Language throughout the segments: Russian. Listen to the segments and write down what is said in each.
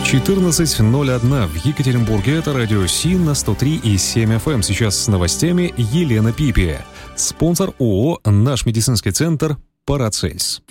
14:01 в Екатеринбурге. Это радио Си на 103,7 FM. Сейчас с новостями Елена Пипи. Спонсор ООО «Наш медицинский центр» Парацельс.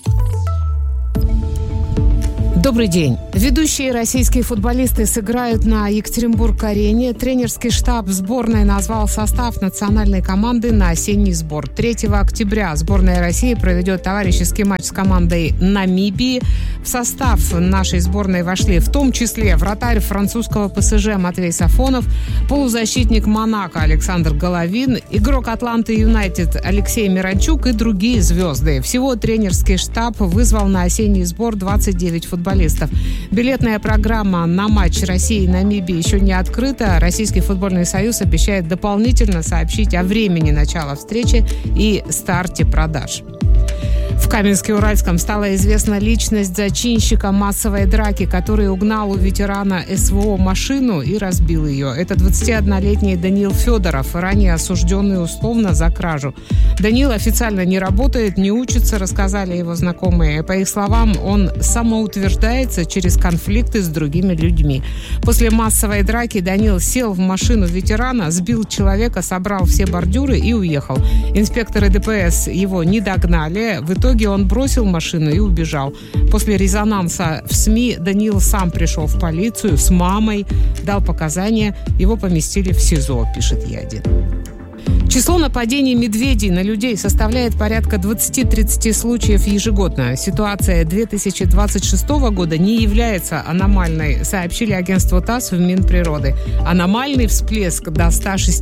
Добрый день. Ведущие российские футболисты сыграют на Екатеринбург-арене. Тренерский штаб сборной назвал состав национальной команды на осенний сбор. 3 октября сборная России проведет товарищеский матч с командой Намибии. В состав нашей сборной вошли в том числе вратарь французского ПСЖ Матвей Сафонов, полузащитник Монако Александр Головин, игрок Атланты Юнайтед Алексей Миранчук и другие звезды. Всего тренерский штаб вызвал на осенний сбор 29 футболистов. Билетная программа на матч России и Намибии еще не открыта. Российский футбольный союз обещает дополнительно сообщить о времени начала встречи и старте продаж. В Каменске-Уральском стала известна личность зачинщика массовой драки, который угнал у ветерана СВО машину и разбил ее. Это 21-летний Даниил Федоров, ранее осужденный условно за кражу. Даниил официально не работает, не учится, рассказали его знакомые. По их словам, он самоутверждается через конфликты с другими людьми. После массовой драки Даниил сел в машину ветерана, сбил человека, собрал все бордюры и уехал. Инспекторы ДПС его не догнали. В итоге он бросил машину и убежал. После резонанса в СМИ Даниил сам пришел в полицию с мамой, дал показания. Его поместили в СИЗО, пишет Е1. Число нападений медведей на людей составляет порядка 20-30 случаев ежегодно. Ситуация 2026 года не является аномальной, сообщили агентству ТАСС в Минприроды. Аномальный всплеск до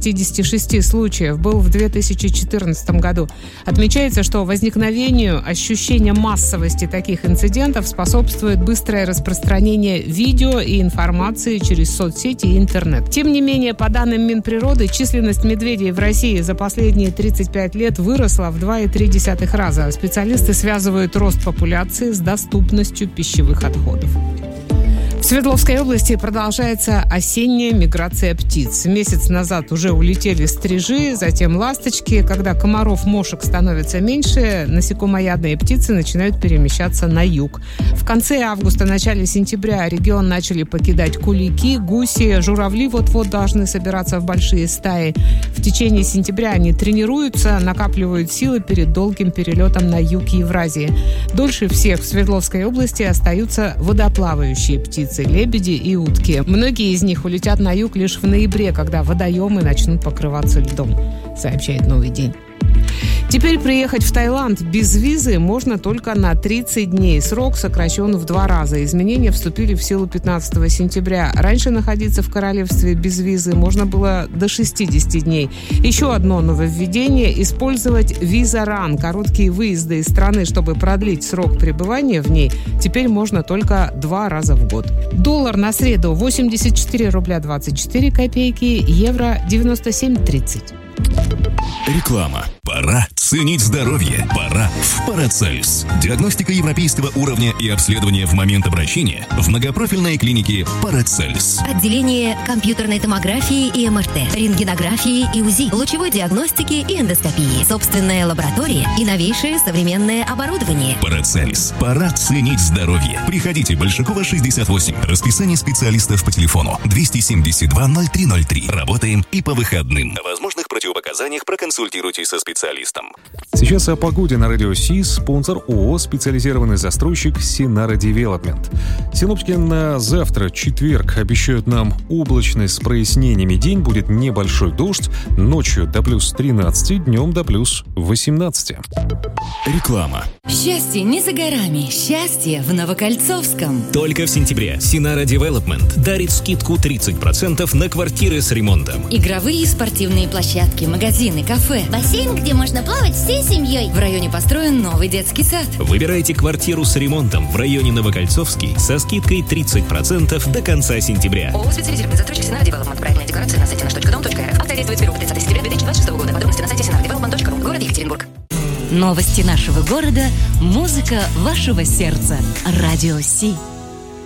166 случаев был в 2014 году. Отмечается, что возникновению ощущения массовости таких инцидентов способствует быстрое распространение видео и информации через соцсети и интернет. Тем не менее, по данным Минприроды, численность медведей в России за последние 35 лет выросла в 2,3 раза. Специалисты связывают рост популяции с доступностью пищевых отходов. В Свердловской области продолжается осенняя миграция птиц. Месяц назад уже улетели стрижи, затем ласточки. Когда комаров, мошек становится меньше, насекомоядные птицы начинают перемещаться на юг. В конце августа, начале сентября регион начали покидать кулики, гуси, журавли вот-вот должны собираться в большие стаи. В течение сентября они тренируются, накапливают силы перед долгим перелетом на юг Евразии. Дольше всех в Свердловской области остаются водоплавающие птицы, лебеди и утки. Многие из них улетят на юг лишь в ноябре, когда водоемы начнут покрываться льдом, сообщает «Новый день». Теперь приехать в Таиланд без визы можно только на 30 дней. Срок сокращен в 2 раза. Изменения вступили в силу 15 сентября. Раньше находиться в королевстве без визы можно было до 60 дней. Еще одно нововведение – использовать виза-ран, короткие выезды из страны, чтобы продлить срок пребывания в ней, теперь можно только 2 раза в год. Доллар на среду 84 рубля 24 копейки, евро 97,30. Реклама. Пора ценить здоровье. Пора в Парацельс. Диагностика европейского уровня и обследование в момент обращения в многопрофильной клинике Парацельс. Отделение компьютерной томографии и МРТ, рентгенографии и УЗИ, лучевой диагностики и эндоскопии, собственная лаборатория и новейшее современное оборудование. Парацельс. Пора ценить здоровье. Приходите, Большакова, 68. Расписание специалистов по телефону 272 0303. Работаем и по выходным. О возможных противопоказаниях проконсультируйтесь со специалистом. Сейчас о погоде на радио Си. Спонсор ООО «Специализированный застройщик Синара Девелопмент». Синоптики на завтра, четверг, обещают нам облачность с прояснениями. День будет небольшой дождь, ночью до плюс 13, днем до плюс 18. Реклама. Счастье не за горами. Счастье в Новокольцовском. Только в сентябре Синара Девелопмент дарит скидку 30% на квартиры с ремонтом. Игровые и спортивные площадки, магазины, кафе. Бассейн, где можно плавать всей семьей. В районе построен новый детский сад. Выбирайте квартиру с ремонтом в районе Новокольцовский со скидкой 30% до конца сентября. ООО «Специализированный застройщик Синара Девелопмент». Проектная декларация на сайте nаш.dom.rf. Акция действует с 1 по 30 сентября 2026 года. Подробности на сайте sinaradevelopment.ru. Город Екатеринбург. Новости нашего города, музыка вашего сердца. Радио Си.